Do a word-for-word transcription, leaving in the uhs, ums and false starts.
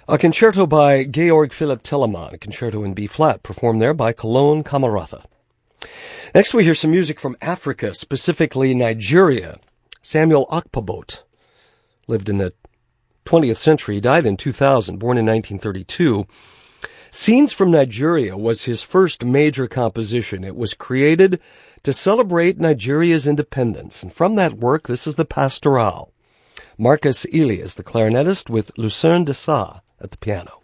A concerto by Georg Philipp Telemann, a concerto in B-flat, performed there by Cologne Camerata. Next we hear some music from Africa, specifically Nigeria. Samuel Okpobhot lived in the twentieth century. He died in two thousand, born in nineteen thirty-two. Scenes from Nigeria was his first major composition. It was created to celebrate Nigeria's independence. And from that work, this is the Pastoral. Marcus Ely is the clarinetist with Lucerne de Sa at the piano.